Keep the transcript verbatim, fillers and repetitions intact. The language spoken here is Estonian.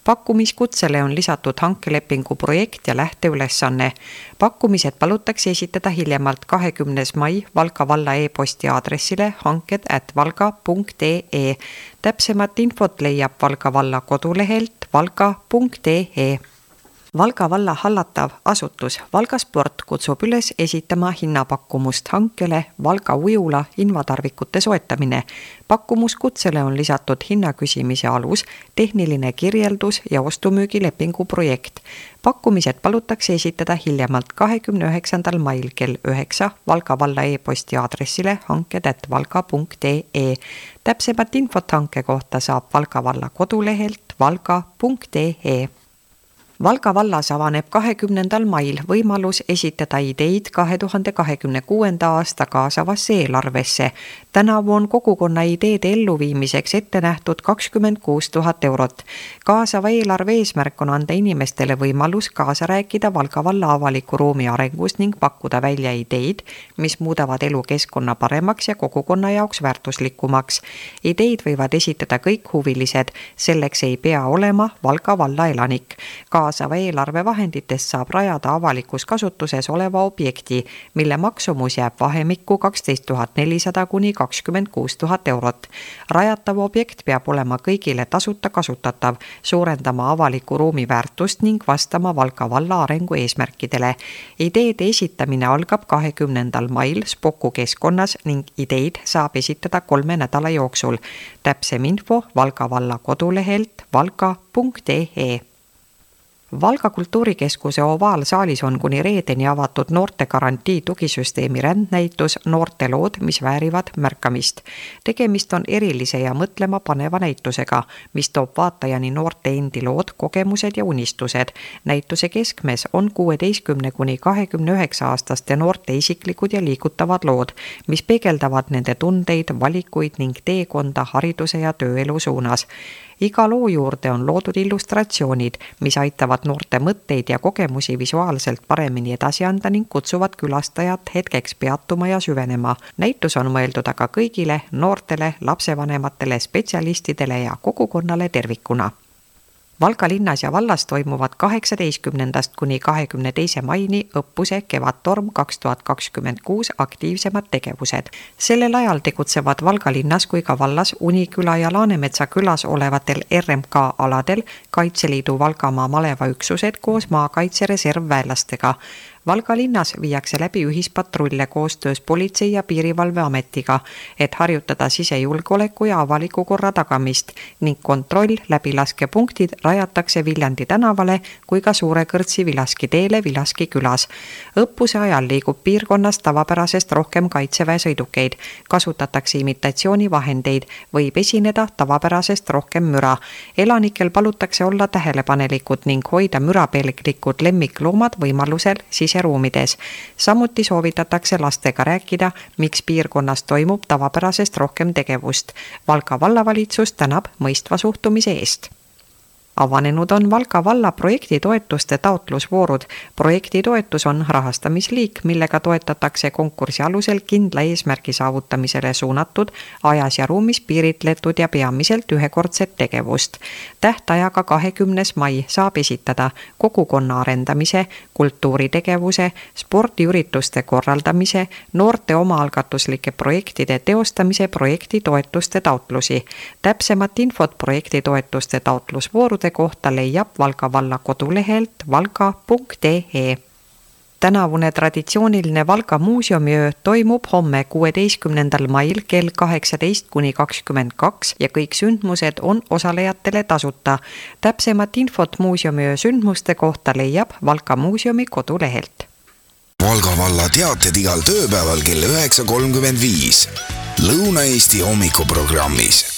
Pakkumiskutsele on lisatud hankelepingu projekt ja lähteülesanne. Pakkumised palutakse esitada hiljemalt kahekümnes mai Valga valla e-posti aadressile hanked at valga punkt ee. Täpsemat infot leiab Valga valla kodulehelt valga punkt ee. Valga valla hallatav asutus Valga Sport kutsub üles esitama hinnapakkumust hankele Valga ujula invatarvikute soetamine. Pakkumuskutsele on lisatud hinnaküsimise alus, tehniline kirjeldus ja ostumüügilepingu projekt. Pakkumised palutakse esitada hiljemalt kahekümne üheksandal mail kell üheksa Valga valla e-posti aadressile hanked at valga punkt ee. Täpsemat infot hanke kohta saab Valga valla kodulehelt valga punkt ee. Valga vallas avaneb kahekümnendal mail võimalus esitada ideid kahe tuhande kahekümne kuuenda aasta kaasavasse eelarvesse. Tänavu on kogukonna ideede elluviimiseks ette nähtud kakskümmend kuus tuhat eurot. Kaasava eelarve eesmärk on anda inimestele võimalus kaasa rääkida Valga valla avaliku ruumi arengus ning pakkuda välja ideid, mis muudavad elukeskkonna paremaks ja kogukonna jaoks väärtuslikumaks. Ideid võivad esitada kõik huvilised, selleks ei pea olema Valga valla elanik. Kaasava eelarve vahenditest saab rajada avalikus kasutuses oleva objekti, mille maksumus jääb vahemikku kaksteist tuhat nelisada kuni kakskümmend kuus tuhat eurot. Rajatav objekt peab olema kõigile tasuta kasutatav, suurendama avaliku ruumi väärtust ning vastama Valga valla arengu eesmärkidele. Ideede esitamine algab kahekümnendal mail Spoku keskkonnas ning ideid saab esitada kolme nädala jooksul. Täpsem info Valga valla kodulehelt valga punkt ee. Valga kultuurikeskuse ovaalsaalis on kuni reedeni avatud noorte garantii tugisüsteemi rändnäitus Noorte lood, mis väärivad märkamist. Tegemist on erilise ja mõtlema paneva näitusega, mis toob vaatajani noorte endi lood, kogemused ja unistused. Näituse keskmes on kuueteistkümne kuni kahekümne üheksa aastaste noorte isiklikud ja liigutavad lood, mis peegeldavad nende tundeid, valikuid ning teekonda hariduse ja tööelu suunas. Iga loo juurde on loodud illustratsioonid, mis aitavad noorte mõtteid ja kogemusi visuaalselt paremini edasi anda ning kutsuvad külastajat hetkeks peatuma ja süvenema. Näitus on mõeldud aga kõigile noortele, lapsevanematele, spetsialistidele ja kogukonnale tervikuna. Valga linnas ja vallas toimuvad kaheksateistkümnendast kuni kahekümne teise maini õppuse Kevadtorm kaks tuhat kakskümmend kuus aktiivsemad tegevused. Sellel ajal tegutsevad Valga linnas kui ka vallas Uniküla ja Laanemetsa külas olevatel R M K aladel Kaitseliidu Valgamaa malevaüksused koos maakaitsereservväelastega. Valga linnas viiakse läbi ühispatrulle koostöös Politsei- ja Piirivalveametiga, et harjutada sisejulgeoleku ja avaliku korra tagamist ning kontroll läbilaskepunktid rajatakse Viljandi tänavale kui ka Suure Kõrtsi Vilaski teele Vilaski külas. Õppuse ajal liigub piirkonnas tavapärasest rohkem kaitseväe sõidukeid, kasutatakse imitatsioonivahendeid, võib esineda tavapärasest rohkem müra. Elanikel palutakse olla tähelepanelikud ning hoida mürapelglikud lemmikloomad võimalusel sise ruumides. Samuti soovitatakse lastega rääkida, miks piirkonnas toimub tavapärasest rohkem tegevust. Valga vallavalitsus tänab mõistva suhtumise eest. Avanenud on Valga valla projektitoetuste taotlusvoorud. Projektitoetus on rahastamisliik, millega toetatakse konkursi alusel kindla eesmärgi saavutamisele suunatud, ajas ja ruumis piiritletud ja peamiselt ühekordset tegevust. Tähtajaga kahekümnes mai saab esitada kogukonna arendamise, kultuuritegevuse, spordiürituste korraldamise, noorte omaalgatuslike projektide teostamise projektitoetuste taotlusi. Täpsemat infot projektitoetuste taotlusvoorude kohta leiab Valga valla kodulehelt valga punkt ee. Tänavune traditsiooniline Valga muuseumiöö toimub homme kuueteistkümnendal mail kell kaheksateist kuni kakskümmend kaks ja kõik sündmused on osalejatele tasuta. Täpsemat infot muuseumiöö sündmuste kohta leiab Valga muuseumi kodulehelt. Valga valla teated igal tööpäeval kell üheksa kolmkümmend viis. Lõuna-Eesti hommikuprogrammis.